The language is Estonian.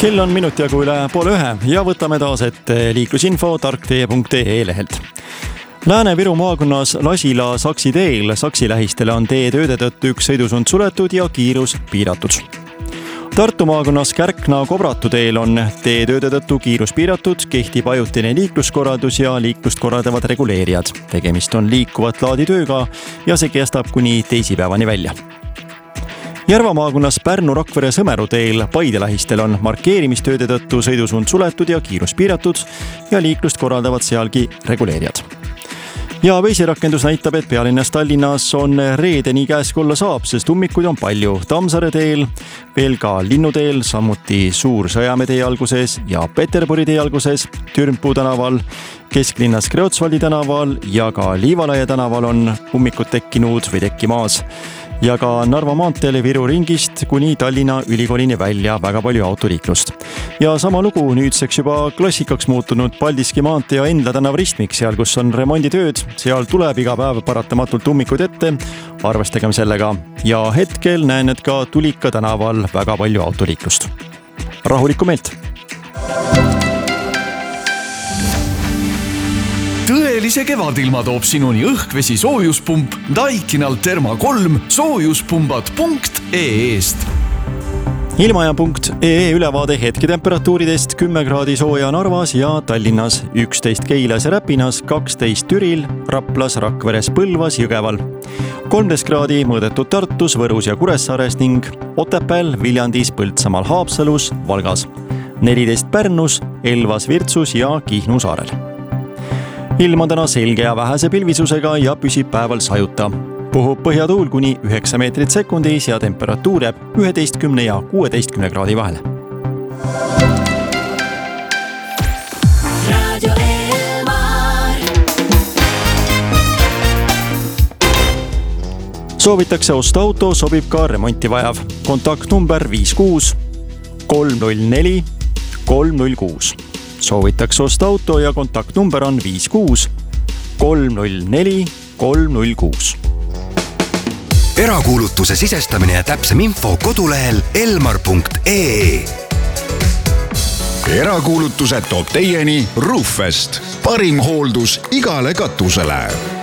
Kell on minuti jagu üle 12:30 ja võtame taas ette liiklusinfo tarktee.ee lehelt. Lääne-Viru maakonnas Lasila-Saksi teel Saksi lähistele on teetööde tõttu üks sõidusund suletud ja kiirus piiratud. Tartu maakonnas Kärkna-Kobratu teel on teetööde tõttu kiirus piiratud, kehtib ajutine liikluskorraldus ja liiklust korraldavad reguleerijad. Tegemist on liikuvat laadi tööga ja see kestab kuni teisipäevani välja. Järva maakonnas Pärnu-Rakvere-Sõmeru teel Paide lähistel on markeerimistööde tõttu sõidusund suletud ja kiirus piiratud ja liiklust korraldavad sealgi reguleerijad. Ja veisirakendus näitab, et pealinnas Tallinnas on reedeni käes kui olla saab, sest ummikuid on palju. Tammsaare teel, veel ka Linnuteel, samuti Suur-Sõjamäe tee alguses ja Peterburi tee alguses, Türmpuu tänaval, kesklinnas Kreutzwaldi tänaval ja ka Liivalaia tänaval on ummikud tekkinud või tekkimaas. Ja ka Narva maanteel Viru ringist kuni Tallinna ülikoolini välja väga palju autoliiklust. Ja sama lugu nüüdseks juba klassikaks muutunud Paldiski maantee ja Endla tänava ristmik, seal kus on remonditööd, seal tuleb iga päev paratamatult ummikud ette, arvestagem sellega. Ja hetkel näen, et ka Tulika tänaval väga palju autoliiklust. Rahulikku meelt! Tõelise kevadilma toob sinuni õhkvesi soojuspump Daikinal Therma 3 soojuspumbad.ee-st. Ilmaja.ee ülevaade hetketemperatuuridest: 10 kraadi sooja Narvas ja Tallinnas, 11 Keilas ja Räpinas, 12 Türil, Raplas, Rakveres, Põlvas, Jõgeval, 13 kraadi mõõdetud Tartus, Võrus ja Kuressaares ning Otepääl, Viljandis, Põltsamaal, Haapsalus, Valgas, 14 Pärnus, Elvas, Virtsus ja Kihnu saarel. Ilm on täna selge ja vähese pilvisusega ja püsib päeval sajuta. Puhub põhjatuul kuni 9 meetrit sekundis ja temperatuur jääb 11 ja 16 kraadi vahele. Soovitakse osta auto, sobib ka remonti vajav. Kontaktnumber 56 304 306. Soovitakse osta auto ja kontaktnumber on 56 304 306. Erakuulutuse sisestamine ja täpsem info kodulehel elmar.ee. Erakuulutused toob teieni Roofest. Parim hooldus igale katusele.